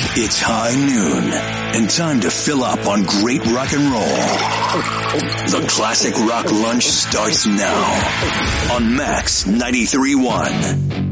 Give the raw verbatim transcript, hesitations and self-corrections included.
It's high noon and time to fill up on great rock and roll. The Classic Rock Lunch starts now on Max ninety-three point one.